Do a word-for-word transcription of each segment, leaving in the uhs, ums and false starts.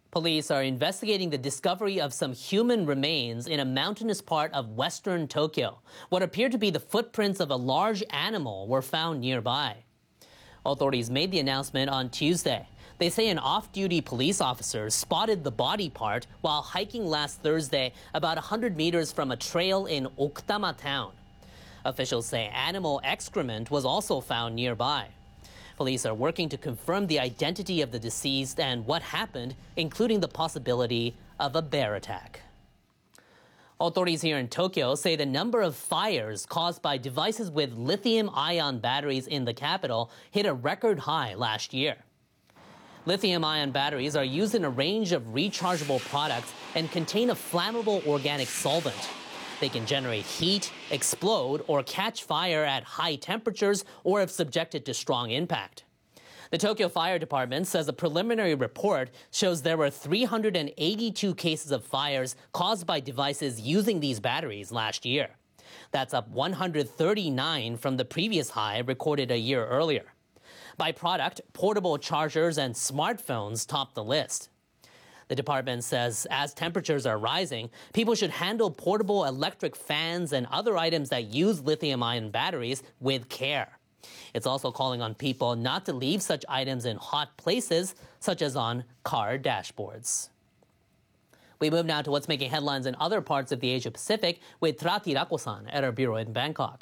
Police are investigating the discovery of some human remains in a mountainous part of western Tokyo. What appear to be the footprints of a large animal were found nearby. Authorities made the announcement on Tuesday. They say an off-duty police officer spotted the body part while hiking last Thursday about one hundred meters from a trail in Okutama town. Officials say animal excrement was also found nearby. Police are working to confirm the identity of the deceased and what happened, including the possibility of a bear attack. Authorities here in Tokyo say the number of fires caused by devices with lithium-ion batteries in the capital hit a record high last year. Lithium-ion batteries are used in a range of rechargeable products and contain a flammable organic solvent. They can generate heat, explode, or catch fire at high temperatures or if subjected to strong impact. The Tokyo Fire Department says a preliminary report shows there were three hundred eighty-two cases of fires caused by devices using these batteries last year. That's up one hundred thirty-nine from the previous high recorded a year earlier. By product, portable chargers and smartphones top the list. The department says as temperatures are rising, people should handle portable electric fans and other items that use lithium-ion batteries with care. It's also calling on people not to leave such items in hot places, such as on car dashboards. We move now to what's making headlines in other parts of the Asia-Pacific with Trati Rako-san at our bureau in Bangkok.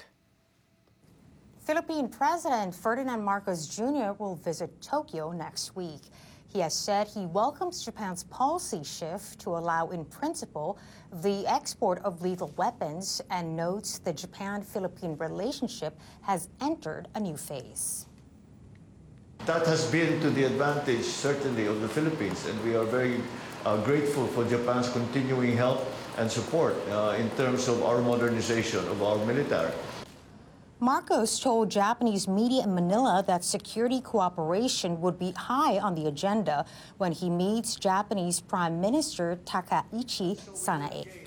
Philippine President Ferdinand Marcos Junior will visit Tokyo next week. He has said he welcomes Japan's policy shift to allow, in principle, the export of lethal weapons and notes the Japan-Philippine relationship has entered a new phase. That has been to the advantage, certainly, of the Philippines, and we are very uh, grateful for Japan's continuing help and support uh, in terms of our modernization of our military. Marcos told Japanese media in Manila that security cooperation would be high on the agenda when he meets Japanese Prime Minister Takaichi Sanae.